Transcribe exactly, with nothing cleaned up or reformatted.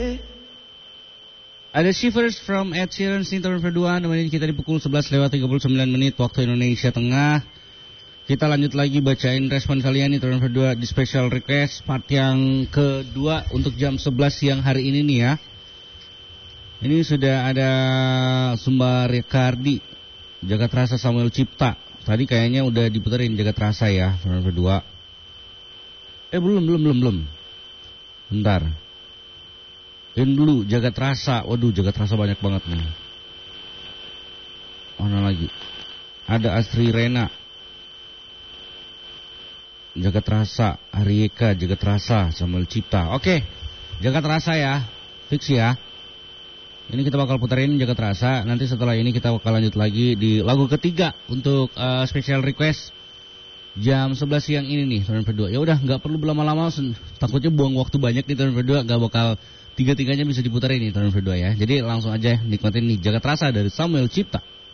Ada Shivers from Ed Sheeran, Sinton berdua, nemenin kita di pukul sebelas lewat tiga puluh sembilan menit waktu Indonesia Tengah. Kita lanjut lagi bacain respon kalian nih, turun berdua di special request part yang kedua untuk jam sebelas siang hari ini nih ya. Ini sudah ada Sumbar Ricardi, Jagat Rasa Samuel Cipta. Tadi kayaknya udah diputerin Jagat Rasa ya, turun berdua. Eh belum, belum, belum, belum. Bentar. In dulu Jagat Rasa. Waduh, Jagat Rasa banyak banget nih. Mana lagi? Ada Astri Rena, Jagat Rasa, Arieka, Jagat Rasa, Samuel Cipta. Oke, Jagat Rasa ya, fix ya. Ini kita bakal puterin Jagat Rasa. Nanti setelah ini kita bakal lanjut lagi di lagu ketiga untuk uh, special request jam sebelas siang ini nih, turun berdua. Ya udah, nggak perlu berlama-lama, takutnya buang waktu banyak nih turun berdua, nggak bakal tiga-tiganya bisa diputerin nih turun berdua ya. Jadi langsung aja nikmatin nih Jagat Rasa dari Samuel Cipta.